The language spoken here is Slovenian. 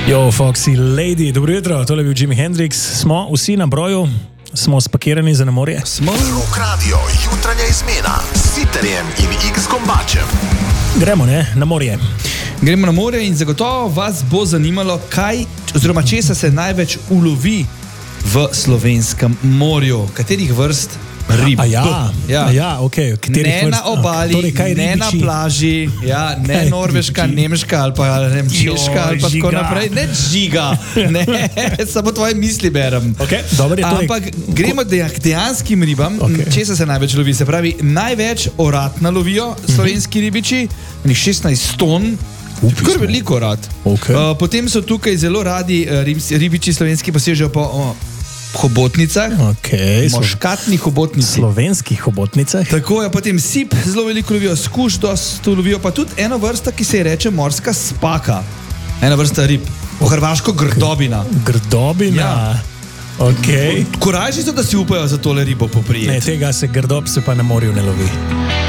Yo, Foxy Lady, dobro jutro, tole je bil Jimi Hendrix. Smo vsi na broju, smo spakirani za na morje. Rock Radio, jutranja izmena s Siterjem in X-Kombačem. Gremo, ne, na morje. Gremo na morje in zagotovo vas bo zanimalo, kaj oziroma česa se največ ulovi v slovenskem morju, katerih vrst rib. Okay. Ne vrst? Na obali, torej, ne na plaži, ne norveška, nemška ali pa češka ali pa tako naprej. Ne žiga, ne, samo tvoje misli berem. Okay, dobre, ampak gremo k dejanskim ribam, česa se največ lovi. Se pravi, največ oratna lovijo slovenski ribiči, 16 ton. Kar veliko rad. Potem so tukaj zelo radi ribiči slovenski posežejo po hobotnicah, moškatnih hobotnicah. Slovenskih hobotnicah. Tako je, potem sip zelo veliko lovijo, skuš dosti lovijo, pa tudi eno vrsta, ki se je reče morska spaka. Ena vrsta rib, po hrvaško grdobina. Grdobina? Ja. Okay. Korajži so, da si upajo za tole ribo poprijeti. Ne, tega se grdob se pa na morju ne lovi.